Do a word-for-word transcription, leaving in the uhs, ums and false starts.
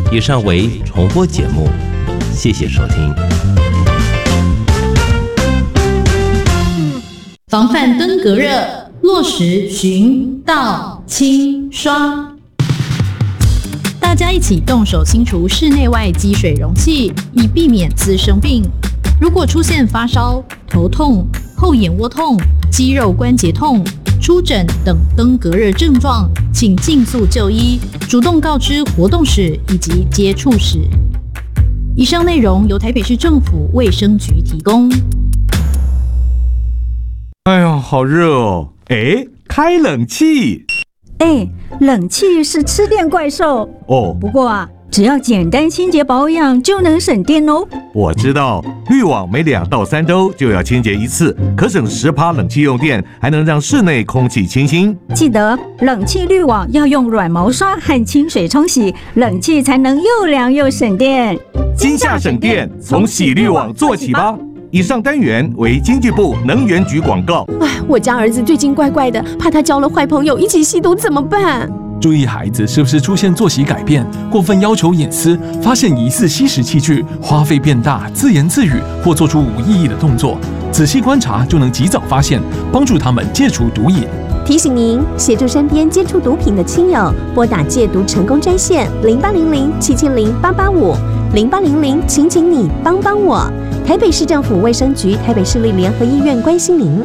以上为重播节目，谢谢收听。 防范登革热，落实巡倒清刷。大家一起动手清除室内外积水容器，以避免滋生病。如果出现发烧、头痛、后眼窝痛、肌肉关节痛、出疹等登革热症状，请尽速就医，主动告知活动史以及接触史。以上内容由台北市政府卫生局提供。 哎呦，好热哦！哎，开冷气。 哎，冷气是吃电怪兽哦。 不过啊，只要简单清洁保养就能省电哦。 我知道，滤网每两到三周就要清洁一次，可省十趴冷气用电，还能让室内空气清新。 记得冷气滤网要用软毛刷和清水冲洗，冷气才能又凉又省电。 今夏省电，从洗滤网做起吧。以上单元为经济部能源局广告。 哎，我家儿子最近怪怪的，怕他交了坏朋友一起吸毒怎么办？ 注意孩子是不是出现作息改变、过分要求隐私、发现疑似吸食器具、花费变大、自言自语或做出无意义的动作，仔细观察就能及早发现，帮助他们戒除毒瘾。 提醒您，协助身边接触毒品的亲友，拨打戒毒成功专线零八零零七七零八八五零八零零，请请你帮帮我。台北市政府卫生局、台北市立联合医院关心您。